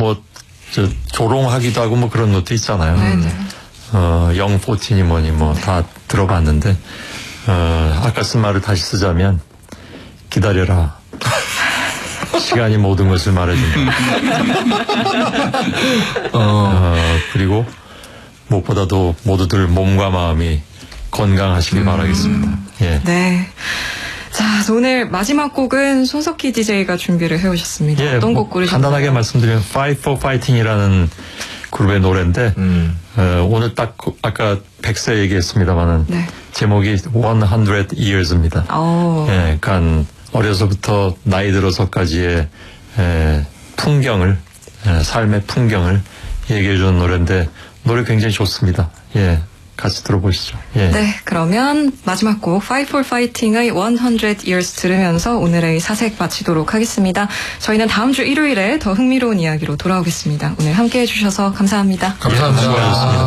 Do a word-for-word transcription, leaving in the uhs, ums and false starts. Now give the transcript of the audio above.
뭐 저 조롱하기도 하고 뭐 그런 것도 있잖아요. 네네. 어, 영포틴이 뭐니 뭐 다 들어봤는데 어, 아까 쓴 말을 다시 쓰자면 기다려라. 시간이 모든 것을 말해준다. 어. 어, 그리고 무엇보다도 모두들 몸과 마음이 건강하시길 음. 바라겠습니다. 예. 네. 자, 오늘 마지막 곡은 손석희 디제이가 준비를 해오셨습니다. 예, 어떤 뭐 곡 고르셨나요? 간단하게 말씀드리면 Fight for Fighting이라는 그룹의 노래인데 음. 어, 오늘 딱 아까 백 세 얘기했습니다만은 네. 제목이 백 years입니다. 오. 예, 그러니까 어려서부터 나이 들어서까지의 에, 풍경을 에, 삶의 풍경을 얘기해 주는 노래인데 노래 굉장히 좋습니다. 예, 같이 들어보시죠. 예. 네, 그러면 마지막 곡 Fight for Fighting의 백 years 들으면서 오늘의 사색 마치도록 하겠습니다. 저희는 다음 주 일요일에 더 흥미로운 이야기로 돌아오겠습니다. 오늘 함께해 주셔서 감사합니다. 감사합니다. 수고하셨습니다.